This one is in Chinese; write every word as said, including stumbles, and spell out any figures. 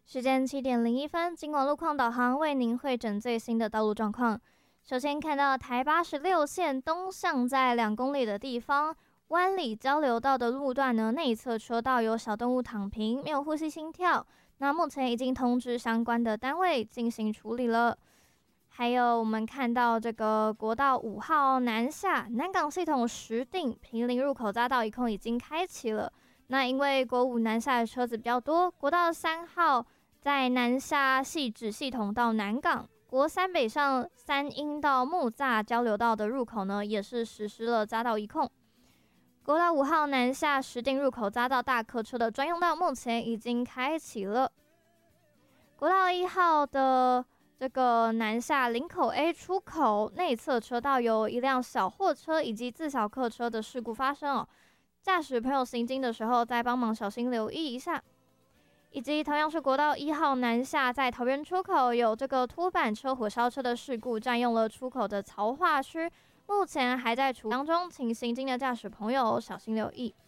时间七点零一分，经过路况导航为您汇整最新的道路状况。首先看到台八十六线东向在两公里的地方，湾里交流道的路段呢，内侧车道有小动物躺平，没有呼吸心跳。那目前已经通知相关的单位进行处理了。还有我们看到这个国道五号南下南港系统石碇坪林入口匝道一控已经开启了。那因为国五南下的车子比较多，国道三号在南下汐止系统到南港，国三北上三鹰到木栅交流道的入口呢，也是实施了匝道一控。国道五号南下石碇入口匝道大客车的专用道目前已经开启了。国道一号的这个南下林口 A 出口内侧车道有一辆小货车以及自小客车的事故发生哦。驾驶朋友行经的时候再帮忙小心留意一下。以及同样是国道一号南下在桃园出口有这个拖板车火烧车的事故，占用了出口的槽化区，目前还在处理当中，请行经的驾驶朋友小心留意。